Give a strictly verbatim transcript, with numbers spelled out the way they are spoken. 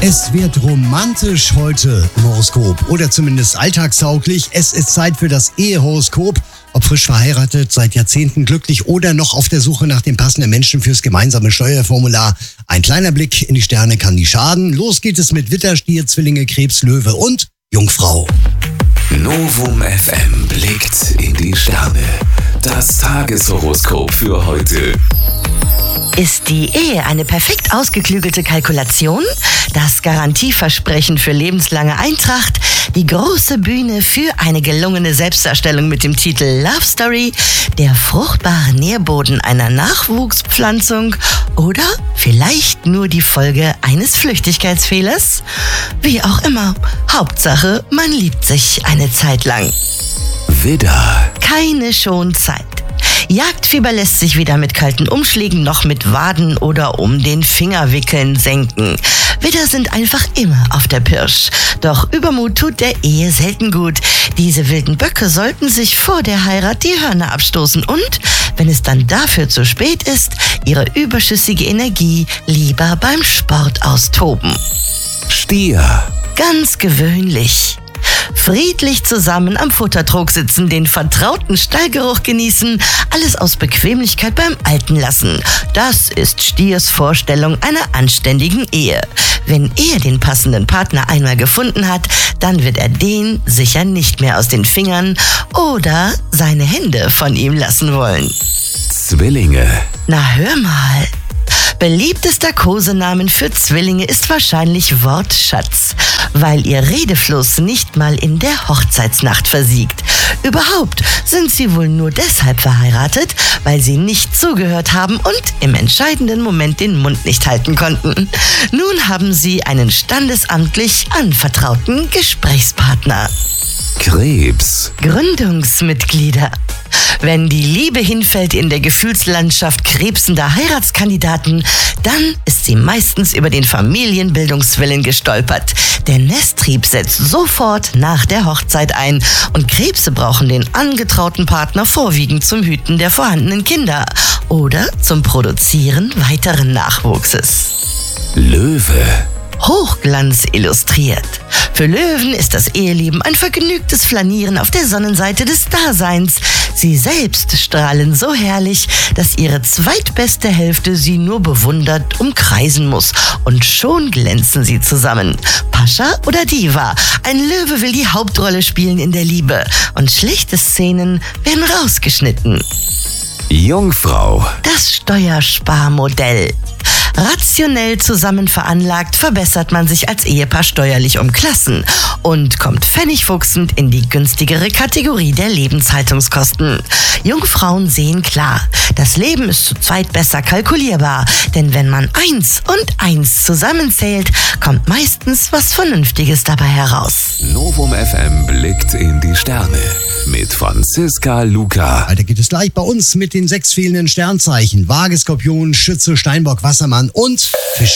Es wird romantisch heute im Horoskop oder zumindest alltagstauglich. Es ist Zeit für das Ehehoroskop. Ob frisch verheiratet, seit Jahrzehnten glücklich oder noch auf der Suche nach dem passenden Menschen fürs gemeinsame Steuerformular. Ein kleiner Blick in die Sterne kann nie schaden. Los geht es mit Widder, Stier, Zwillinge, Krebs, Löwe und Jungfrau. Novum F M blickt in die Sterne. Das Tageshoroskop für heute. Ist die Ehe eine perfekt ausgeklügelte Kalkulation? Das Garantieversprechen für lebenslange Eintracht? Die große Bühne für eine gelungene Selbstdarstellung mit dem Titel Love Story? Der fruchtbare Nährboden einer Nachwuchspflanzung? Oder vielleicht nur die Folge eines Flüchtigkeitsfehlers? Wie auch immer, Hauptsache, man liebt sich eine Zeit lang. Widder. Keine Schonzeit. Jagdfieber lässt sich weder mit kalten Umschlägen noch mit Waden oder um den Fingerwickeln senken. Widder sind einfach immer auf der Pirsch. Doch Übermut tut der Ehe selten gut. Diese wilden Böcke sollten sich vor der Heirat die Hörner abstoßen und, wenn es dann dafür zu spät ist, ihre überschüssige Energie lieber beim Sport austoben. Stier. Ganz gewöhnlich. Friedlich zusammen am Futtertrog sitzen, den vertrauten Stallgeruch genießen, alles aus Bequemlichkeit beim Alten lassen. Das ist Stiers Vorstellung einer anständigen Ehe. Wenn er den passenden Partner einmal gefunden hat, dann wird er den sicher nicht mehr aus den Fingern oder seine Hände von ihm lassen wollen. Zwillinge. Na hör mal. Beliebtester Kosenamen für Zwillinge ist wahrscheinlich Wortschatz, weil ihr Redefluss nicht mal in der Hochzeitsnacht versiegt. Überhaupt sind sie wohl nur deshalb verheiratet, weil sie nicht zugehört haben und im entscheidenden Moment den Mund nicht halten konnten. Nun haben sie einen standesamtlich anvertrauten Gesprächspartner. Krebs. Gründungsmitglieder. Wenn die Liebe hinfällt in der Gefühlslandschaft krebsender Heiratskandidaten, dann ist sie meistens über den Familienbildungswillen gestolpert. Der Nesttrieb setzt sofort nach der Hochzeit ein und Krebse brauchen den angetrauten Partner vorwiegend zum Hüten der vorhandenen Kinder oder zum Produzieren weiteren Nachwuchses. Löwe. Hochglanz illustriert. Für Löwen ist das Eheleben ein vergnügtes Flanieren auf der Sonnenseite des Daseins. Sie selbst strahlen so herrlich, dass ihre zweitbeste Hälfte sie nur bewundert umkreisen muss. Und schon glänzen sie zusammen. Pascha oder Diva? Ein Löwe will die Hauptrolle spielen in der Liebe. Und schlechte Szenen werden rausgeschnitten. Jungfrau. Das Steuersparmodell. Rationell zusammen veranlagt verbessert man sich als Ehepaar steuerlich um Klassen und kommt pfennigfuchsend in die günstigere Kategorie der Lebenshaltungskosten. Jungfrauen sehen klar, das Leben ist zu zweit besser kalkulierbar, denn wenn man eins und eins zusammenzählt, kommt meistens was Vernünftiges dabei heraus. Novum F M blickt in die Sterne mit Franziska Luca. Weiter geht es gleich bei uns mit den sechs fehlenden Sternzeichen. Waage, Skorpion, Schütze, Steinbock, Wassermann und Fische.